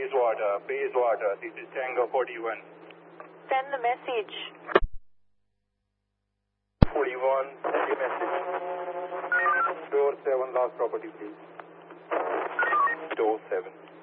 Bayswater. This is Tango 41. Send the message. 41, send your message. Door 7, last property, please. Door 7.